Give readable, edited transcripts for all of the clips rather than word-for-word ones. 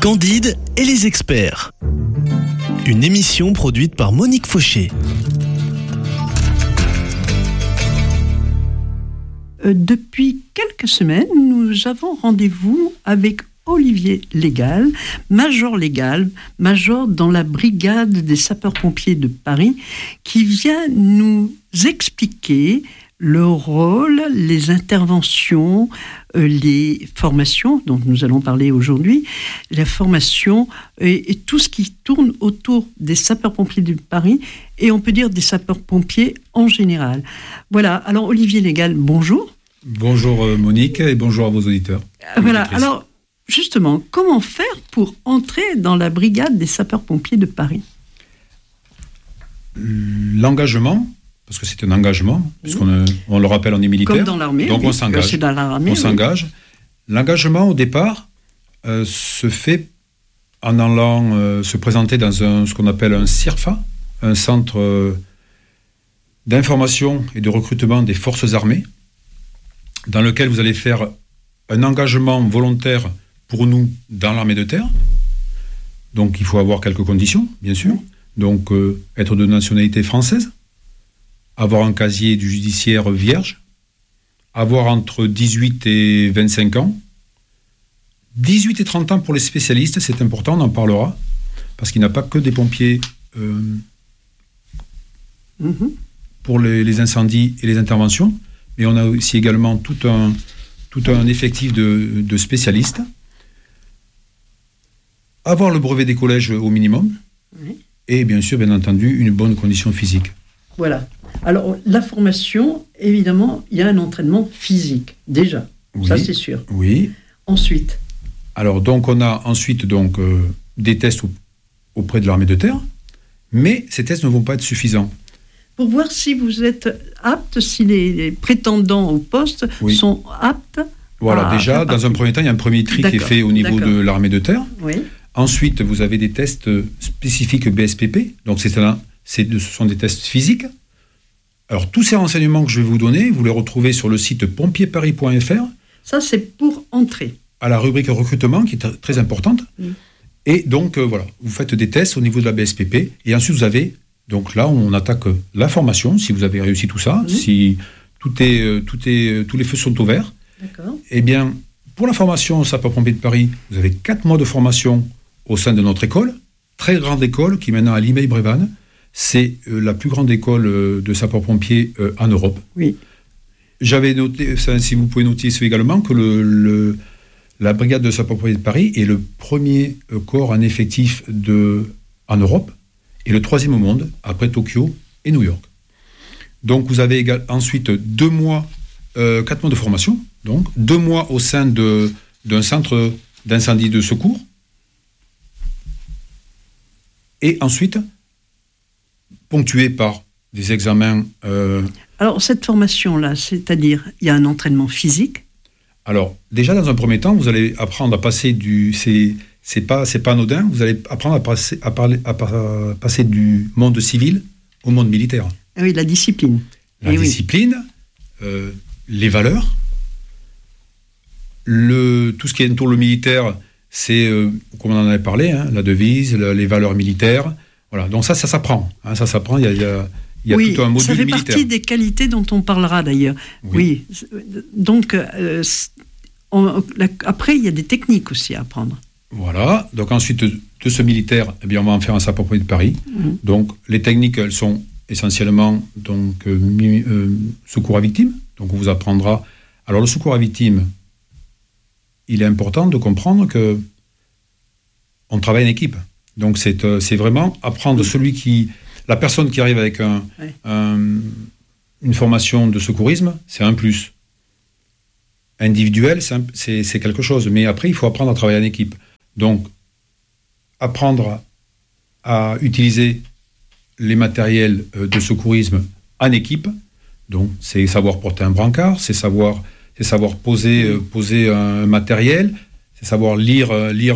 Candide et les experts. Une émission produite par Monique Fauché. Depuis quelques semaines, nous avons rendez-vous avec Olivier Légal, major dans la brigade des sapeurs-pompiers de Paris, qui vient nous expliquer le rôle, les interventions, les formations dont nous allons parler aujourd'hui, la formation et tout ce qui tourne autour des sapeurs-pompiers de Paris et on peut dire des sapeurs-pompiers en général. Voilà, alors Olivier Légal, bonjour. Bonjour Monique et bonjour à vos auditeurs. Voilà, alors justement, comment faire pour entrer dans la brigade des sapeurs-pompiers de Paris ? L'engagement, parce que c'est un engagement, puisqu'on on le rappelle, on est militaire. Comme dans l'armée. Donc oui, on s'engage. C'est dans l'armée, on s'engage. L'engagement, au départ, se fait en allant se présenter dans ce qu'on appelle un CIRFA, un centre d'information et de recrutement des forces armées, dans lequel vous allez faire un engagement volontaire pour nous dans l'armée de terre. Donc il faut avoir quelques conditions, bien sûr. Donc être de nationalité française, avoir un casier du judiciaire vierge, avoir entre 18 et 25 ans, 18 et 30 ans pour les spécialistes, c'est important, on en parlera, parce qu'il n'y a pas que des pompiers pour les incendies et les interventions, mais on a aussi également tout un effectif de spécialistes. Avoir le brevet des collèges au minimum, et bien sûr, bien entendu, une bonne condition physique. Voilà. Alors, la formation, évidemment, il y a un entraînement physique, déjà. Oui, ça, c'est sûr. Oui. Ensuite. Alors, donc, on a ensuite des tests auprès de l'armée de terre, mais ces tests ne vont pas être suffisants. Pour voir si vous êtes apte, si les prétendants au poste sont aptes. Voilà, déjà, dans un premier temps, il y a un premier tri qui est fait au niveau de l'armée de terre. Oui. Ensuite, vous avez des tests spécifiques BSPP, donc ce sont des tests physiques. Alors, tous ces renseignements que je vais vous donner, vous les retrouvez sur le site pompierparis.fr. Ça, c'est pour entrer. À la rubrique recrutement, qui est très importante. Et donc, voilà, vous faites des tests au niveau de la BSPP. Et ensuite, vous avez, donc là, on attaque la formation, si vous avez réussi tout ça, si tous les feux sont ouverts. D'accord. Eh bien, pour la formation sapeurs-pompiers de Paris, vous avez 4 mois de formation au sein de notre école, très grande école, qui est maintenant à Limeil-Brévannes. C'est la plus grande école de sapeurs-pompiers en Europe. Oui. J'avais noté, si vous pouvez noter ça également, que la brigade de sapeurs-pompiers de Paris est le premier corps en effectif en Europe et le 3e au monde, après Tokyo et New York. Donc vous avez ensuite 4 mois de formation, donc 2 mois au sein d'un centre d'incendie de secours. Et ensuite, ponctué par des examens... Alors, cette formation-là, c'est-à-dire, il y a un entraînement physique ? Alors, déjà, dans un premier temps, vous allez apprendre à passer c'est pas anodin, vous allez apprendre à passer du monde civil au monde militaire. Oui, la discipline. La discipline, les valeurs, tout ce qui entoure le militaire, c'est, comme on en avait parlé, la devise, les valeurs militaires. Voilà, donc ça s'apprend. Ça s'apprend, il y a tout un module militaire. Ça fait partie des qualités dont on parlera d'ailleurs. Oui. Donc, après, il y a des techniques aussi à apprendre. Voilà, donc ensuite de ce militaire, eh bien, on va en faire un sapeur-pompier de Paris. Donc, les techniques, elles sont essentiellement secours à victime. Donc, on vous apprendra... Alors, le secours à victime, il est important de comprendre que on travaille en équipe. Donc, c'est vraiment apprendre la personne qui arrive avec une formation de secourisme, c'est un plus. Individuel, c'est quelque chose. Mais après, il faut apprendre à travailler en équipe. Donc, apprendre à utiliser les matériels de secourisme en équipe. Donc, c'est savoir porter un brancard, c'est savoir poser un matériel, c'est savoir lire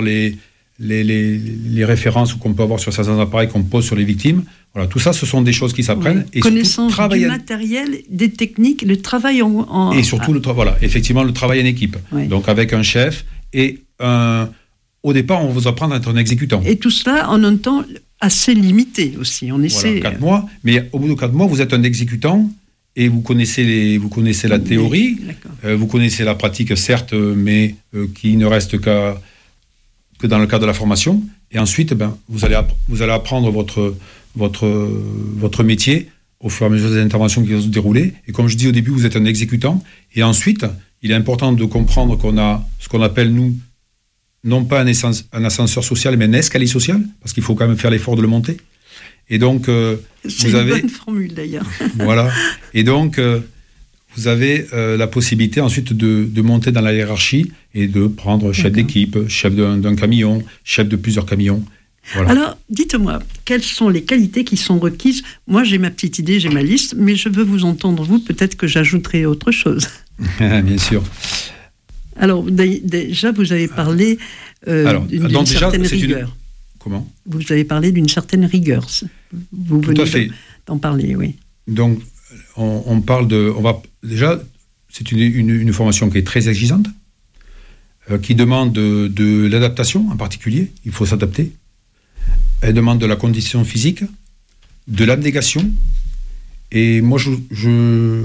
les références qu'on peut avoir sur certains appareils qu'on pose sur les victimes. Voilà, tout ça, ce sont des choses qui s'apprennent. Et connaissance du matériel, des techniques, le travail et surtout, effectivement, le travail en équipe. Oui. Donc, avec un chef et un au départ, on vous apprend à être un exécutant. Et tout cela en un temps assez limité aussi. On essaie. 4 mois, mais au bout de 4 mois, vous êtes un exécutant et vous connaissez la théorie, vous connaissez la pratique, certes, mais qui ne reste que dans le cadre de la formation. Et ensuite, vous allez apprendre votre métier au fur et à mesure des interventions qui vont se dérouler. Et comme je dis au début, vous êtes un exécutant. Et ensuite, il est important de comprendre qu'on a ce qu'on appelle, nous, non pas un ascenseur social, mais un escalier social, parce qu'il faut quand même faire l'effort de le monter. Et donc, c'est une bonne formule d'ailleurs. Voilà. Et donc, vous avez la possibilité ensuite de monter dans la hiérarchie et de prendre chef d'équipe, chef d'un camion, chef de plusieurs camions. Voilà. Alors, dites-moi, quelles sont les qualités qui sont requises ? Moi, j'ai ma petite idée, j'ai ma liste, mais je veux vous entendre, vous, peut-être que j'ajouterai autre chose. Bien sûr. Alors, déjà, vous avez parlé d'une certaine rigueur. Comment ? Vous avez parlé d'une certaine rigueur. Vous venez d'en parler, oui. Donc, on va déjà, c'est une formation qui est très exigeante, qui demande de l'adaptation en particulier. Il faut s'adapter. Elle demande de la condition physique, de l'abnégation. Et moi, je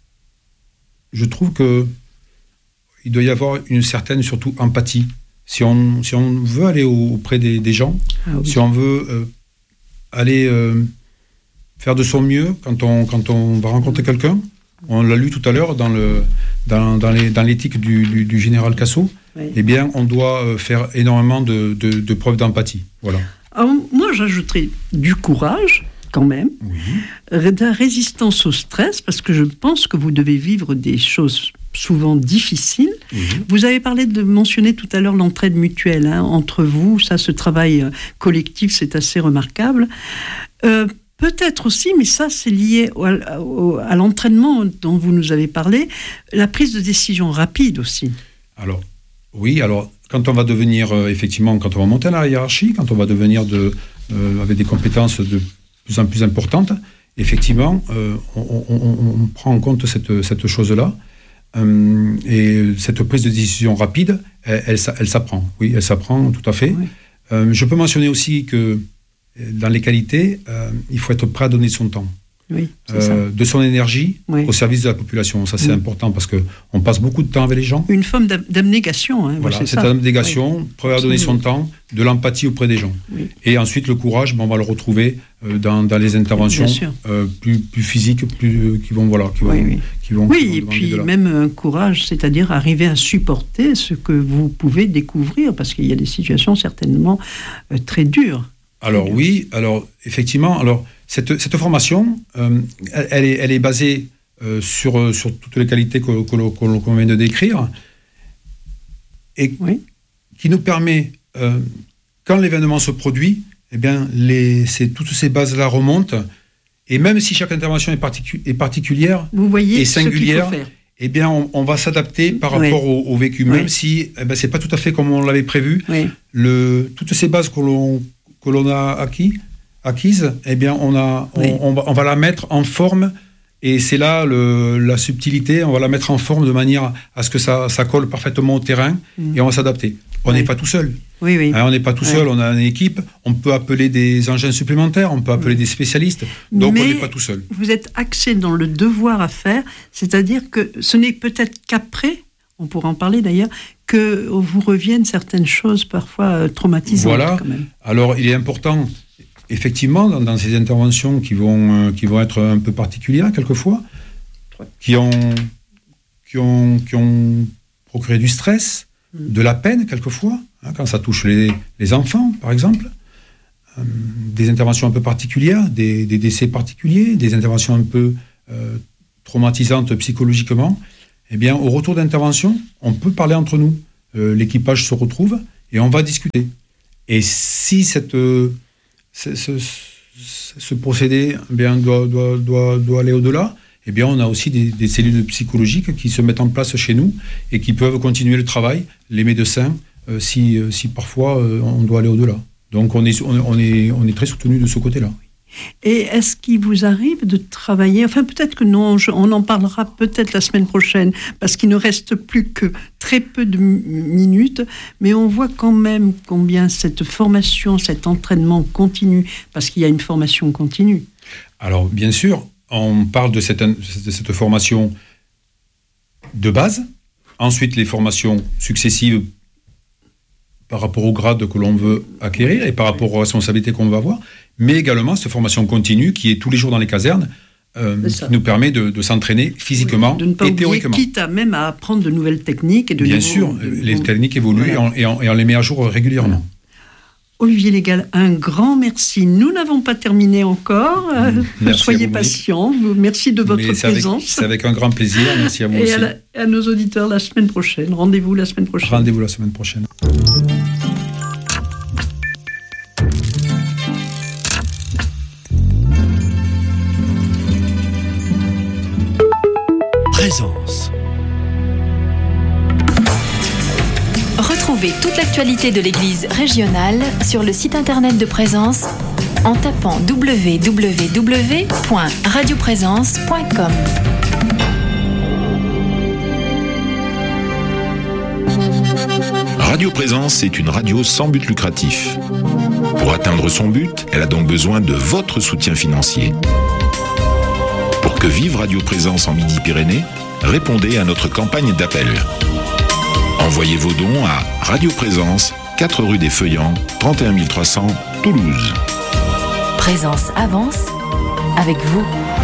trouve que il doit y avoir une certaine, surtout, empathie. Si on veut aller auprès des gens, si on veut aller faire de son mieux quand on va rencontrer quelqu'un, on l'a lu tout à l'heure dans l'éthique du général Cassot, eh bien, on doit faire énormément de preuves d'empathie. Voilà. Alors, moi, j'ajouterais du courage, quand même, de la résistance au stress, parce que je pense que vous devez vivre des choses souvent difficiles. Vous avez mentionné tout à l'heure l'entraide mutuelle entre vous, ça, ce travail collectif, c'est assez remarquable. Peut-être aussi, mais ça, c'est lié à l'entraînement dont vous nous avez parlé, la prise de décision rapide aussi. Alors, quand on va devenir, effectivement, quand on va monter dans la hiérarchie, quand on va devenir avec des compétences de plus en plus importantes, effectivement, on prend en compte cette chose-là. Et cette prise de décision rapide, elle s'apprend. Oui, elle s'apprend tout à fait. Oui. Je peux mentionner aussi que dans les qualités, il faut être prêt à donner son temps. Oui, de son énergie au service de la population. Ça, c'est important parce qu'on passe beaucoup de temps avec les gens. Une forme d'abnégation. Voilà, c'est cette abnégation, prêt à donner son temps, de l'empathie auprès des gens. Oui. Et ensuite, le courage, on va le retrouver dans les interventions plus physiques, qui vont. Oui, et puis même un courage, c'est-à-dire arriver à supporter ce que vous pouvez découvrir, parce qu'il y a des situations certainement très dures. Effectivement, cette formation, elle est basée sur toutes les qualités qu'on vient de décrire, et qui nous permet, quand l'événement se produit, eh bien, toutes ces bases-là remontent, et même si chaque intervention est particulière et singulière, eh bien, on va s'adapter par rapport au vécu, même si c'est pas tout à fait comme on l'avait prévu. Toutes ces bases que l'on a acquises, eh bien, on va la mettre en forme, et c'est là la subtilité. On va la mettre en forme de manière à ce que ça colle parfaitement au terrain, et on va s'adapter. On n'est pas tout seul. On n'est pas tout seul, on a une équipe. On peut appeler des engins supplémentaires, on peut appeler des spécialistes. Donc, on n'est pas tout seul. Vous êtes axé dans le devoir à faire, c'est-à-dire que ce n'est peut-être qu'après, on pourra en parler d'ailleurs, que vous reviennent certaines choses parfois traumatisantes. Voilà. Quand même. Alors, il est important, effectivement, dans ces interventions qui vont être un peu particulières quelquefois, qui ont procuré du stress, de la peine quelquefois, quand ça touche les enfants, par exemple, des interventions un peu particulières, des décès particuliers, des interventions un peu traumatisantes psychologiquement. Eh bien, au retour d'intervention, on peut parler entre nous. L'équipage se retrouve et on va discuter. Et si ce procédé doit aller au-delà, eh bien, on a aussi des cellules psychologiques qui se mettent en place chez nous et qui peuvent continuer le travail, les médecins, si parfois on doit aller au-delà. Donc, on est très soutenu de ce côté-là. Et est-ce qu'il vous arrive de travailler, enfin peut-être que non, on en parlera peut-être la semaine prochaine, parce qu'il ne reste plus que très peu de minutes, mais on voit quand même combien cette formation, cet entraînement continue, parce qu'il y a une formation continue. Alors bien sûr, on parle de cette formation de base, ensuite les formations successives par rapport au grade que l'on veut acquérir et par rapport aux responsabilités qu'on va avoir, mais également cette formation continue qui est tous les jours dans les casernes, qui nous permet de s'entraîner physiquement de ne pas et oublier, théoriquement. Quitte à même à apprendre de nouvelles techniques. Et Bien sûr, les techniques évoluent Voilà. et on les met à jour régulièrement. Voilà. Olivier Légal, un grand merci. Nous n'avons pas terminé encore. Soyez patients. Merci de votre présence. C'est avec un grand plaisir. Merci à vous et aussi. À nos auditeurs la semaine prochaine. Rendez-vous la semaine prochaine. Rendez-vous la semaine prochaine. Présence. Retrouvez toute l'actualité de l'Église régionale sur le site internet de Présence en tapant www.radioprésence.com. Radio Présence est une radio sans but lucratif. Pour atteindre son but, elle a donc besoin de votre soutien financier. Pour que vive Radio Présence en Midi-Pyrénées, répondez à notre campagne d'appel. Envoyez vos dons à Radio Présence, 4 rue des Feuillants, 31 300, Toulouse. Présence avance avec vous.